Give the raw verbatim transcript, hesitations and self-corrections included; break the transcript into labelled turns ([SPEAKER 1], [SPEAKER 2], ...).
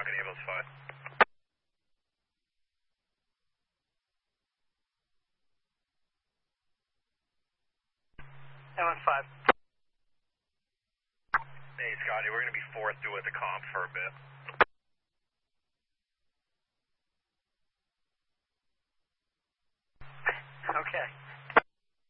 [SPEAKER 1] Falcon Eagles five.
[SPEAKER 2] M one five.
[SPEAKER 1] Hey, Scotty, we're going to be fourth due at the comp for a bit.
[SPEAKER 2] Okay.